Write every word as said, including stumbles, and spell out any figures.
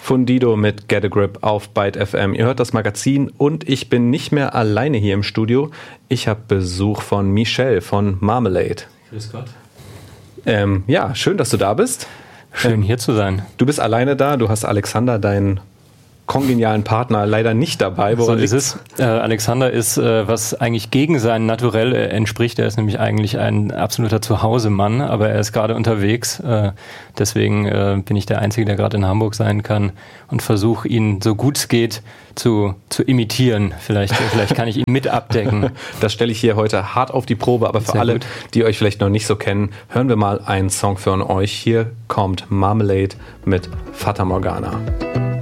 Fundido mit Get a Grip auf Byte F M. Ihr hört das Magazin und ich bin nicht mehr alleine hier im Studio. Ich habe Besuch von Michelle von Marmalade. Grüß Gott. Ähm, ja, schön, dass du da bist. Schön ähm, hier zu sein. Du bist alleine da, du hast Alexander, deinen kongenialen Partner, leider nicht dabei. So ist es. Äh, Alexander ist, äh, was eigentlich gegen sein Naturell äh, entspricht. Er ist nämlich eigentlich ein absoluter Zuhause-Mann, aber er ist gerade unterwegs. Äh, deswegen äh, bin ich der Einzige, der gerade in Hamburg sein kann und versuche ihn, so gut es geht, zu, zu imitieren. Vielleicht, vielleicht kann ich ihn mit abdecken. Das stelle ich hier heute hart auf die Probe, aber für Sehr alle, gut. die euch vielleicht noch nicht so kennen, hören wir mal einen Song für euch. Hier kommt Marmalade mit Fata Morgana.